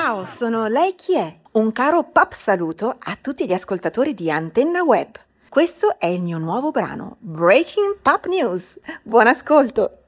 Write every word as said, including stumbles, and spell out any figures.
Ciao, sono Lei chi è? Un caro pop saluto a tutti gli ascoltatori di Antenna Web. Questo è il mio nuovo brano, Breaking Pop News. Buon ascolto!